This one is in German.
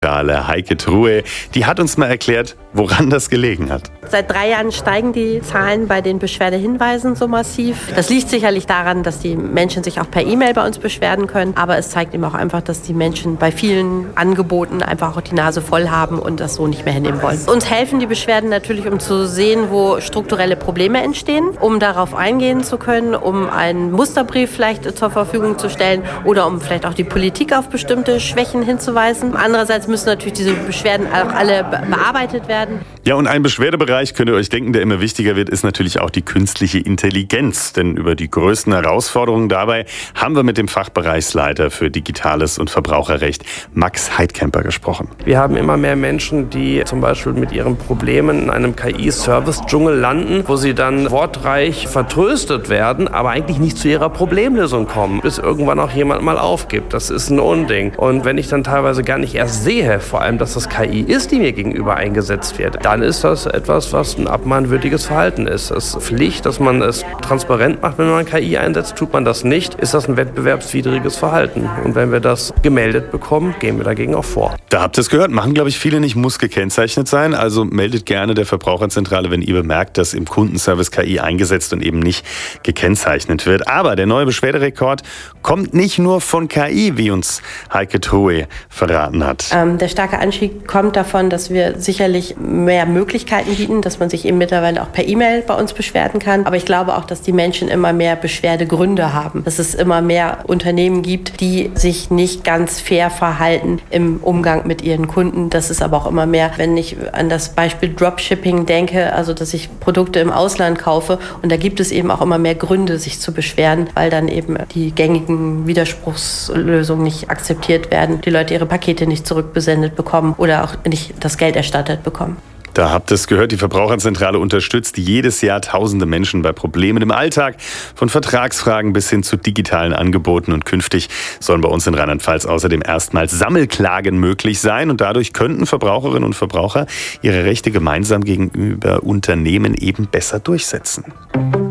Heike Truhe, die hat uns mal erklärt, woran das gelegen hat. Seit 3 Jahren steigen die Zahlen bei den Beschwerdehinweisen so massiv. Das liegt sicherlich daran, dass die Menschen sich auch per E-Mail bei uns beschweren können. Aber es zeigt eben auch einfach, dass die Menschen bei vielen Angeboten einfach auch die Nase voll haben und das so nicht mehr hinnehmen wollen. Uns helfen die Beschwerden natürlich, um zu sehen, wo strukturelle Probleme entstehen, um darauf eingehen zu können, um einen Musterbrief vielleicht zur Verfügung zu stellen oder um vielleicht auch die Politik auf bestimmte Schwächen hinzuweisen. Andererseits müssen natürlich diese Beschwerden auch alle bearbeitet werden. Ja, und ein Beschwerdebereich, könnt ihr euch denken, der immer wichtiger wird, ist natürlich auch die künstliche Intelligenz. Denn über die größten Herausforderungen dabei haben wir mit dem Fachbereichsleiter für Digitales und Verbraucherrecht, Max Heidkemper, gesprochen. Wir haben immer mehr Menschen, die zum Beispiel mit ihren Problemen in einem KI-Service-Dschungel landen, wo sie dann wortreich vertröstet werden, aber eigentlich nicht zu ihrer Problemlösung kommen, bis irgendwann auch jemand mal aufgibt. Das ist ein Unding. Und wenn ich dann teilweise gar nicht erst sehe, vor allem, dass das KI ist, die mir gegenüber eingesetzt wird, dann ist das etwas, was ein abmahnwürdiges Verhalten ist. Es ist Pflicht, dass man es transparent macht, wenn man KI einsetzt. Tut man das nicht, ist das ein wettbewerbswidriges Verhalten. Und wenn wir das gemeldet bekommen, gehen wir dagegen auch vor. Da habt ihr es gehört, machen, glaube ich, viele nicht, muss gekennzeichnet sein. Also meldet gerne der Verbraucherzentrale, wenn ihr bemerkt, dass im Kundenservice KI eingesetzt und eben nicht gekennzeichnet wird. Aber der neue Beschwerderekord kommt nicht nur von KI, wie uns Heike Truhe verraten hat. Der starke Anstieg kommt davon, dass wir sicherlich mehr Möglichkeiten bieten, dass man sich eben mittlerweile auch per E-Mail bei uns beschweren kann. Aber ich glaube auch, dass die Menschen immer mehr Beschwerdegründe haben. Dass es immer mehr Unternehmen gibt, die sich nicht ganz fair verhalten im Umgang mit ihren Kunden. Das ist aber auch immer mehr, wenn ich an das Beispiel Dropshipping denke, also dass ich Produkte im Ausland kaufe. Und da gibt es eben auch immer mehr Gründe, sich zu beschweren, weil dann eben die gängigen Widerspruchslösungen nicht akzeptiert werden, die Leute ihre Pakete nicht zurückbesendet bekommen oder auch nicht das Geld erstattet bekommen. Da habt ihr es gehört, die Verbraucherzentrale unterstützt jedes Jahr tausende Menschen bei Problemen im Alltag, von Vertragsfragen bis hin zu digitalen Angeboten. Und künftig sollen bei uns in Rheinland-Pfalz außerdem erstmals Sammelklagen möglich sein. Und dadurch könnten Verbraucherinnen und Verbraucher ihre Rechte gemeinsam gegenüber Unternehmen eben besser durchsetzen.